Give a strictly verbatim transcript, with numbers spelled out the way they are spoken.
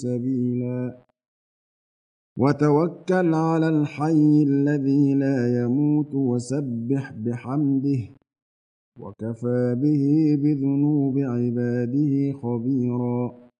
سبيلا وتوكل على الحي الذي لا يموت وسبح بحمده وكفى به بذنوب عباده خبيرا